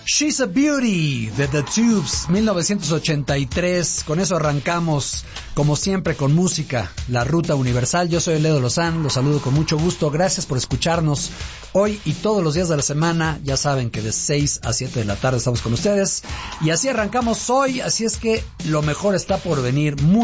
She's a Beauty de The Tubes, 1983. Con eso arrancamos, como siempre, con música, la Ruta Universal. Yo soy Ledo Lozán, los saludo con mucho gusto. Gracias por escucharnos hoy y todos los días de la semana. Ya saben que de 6 a 7 de la tarde estamos con ustedes. Y así arrancamos hoy, así es que lo mejor está por venir.